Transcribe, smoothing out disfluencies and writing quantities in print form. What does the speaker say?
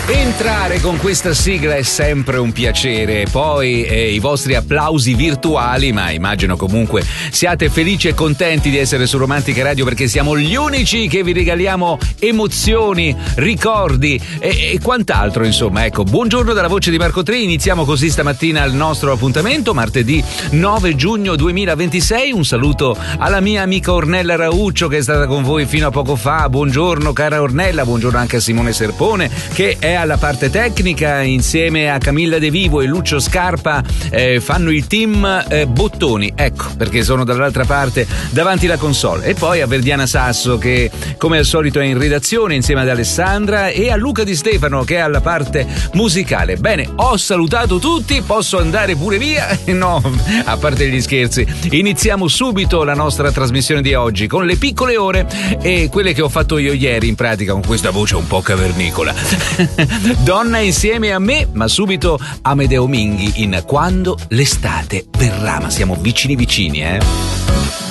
Entrare con questa sigla è sempre un piacere, poi i vostri applausi virtuali, ma immagino comunque siate felici e contenti di essere su Romantica Radio, perché siamo gli unici che vi regaliamo emozioni, ricordi e quant'altro, insomma. Ecco, buongiorno dalla voce di Marco Tri, iniziamo così stamattina il nostro appuntamento, martedì 9 giugno 2026, un saluto alla mia amica Ornella Rauccio che è stata con voi fino a poco fa. Buongiorno cara Ornella, buongiorno anche a Simone Serpone che è alla parte tecnica, insieme a Camilla De Vivo e Lucio Scarpa fanno il team Bottoni, ecco perché sono dall'altra parte davanti alla console, e poi a Verdiana Sasso che come al solito è in redazione insieme ad Alessandra, e a Luca Di Stefano che è alla parte musicale. Bene, ho salutato tutti, posso andare pure via? No, a parte gli scherzi, iniziamo subito la nostra trasmissione di oggi con le piccole ore e quelle che ho fatto io ieri in pratica con questa voce un po' cavernicola. Donna insieme a me, ma subito Amedeo Minghi in Quando l'estate verrà, ma siamo vicini,